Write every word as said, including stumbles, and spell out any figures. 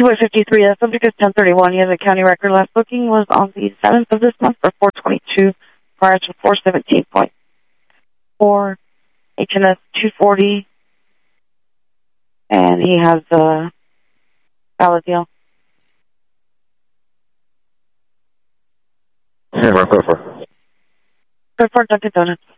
two by fifty-three, that subject is ten thirty-one. He has a county record. Last booking was on the seventh of this month for four twenty-two, prior to four seventeen point four, H N S two forty, and he has a valid deal. Yeah, we're code for. Code for Dunkin' Donuts.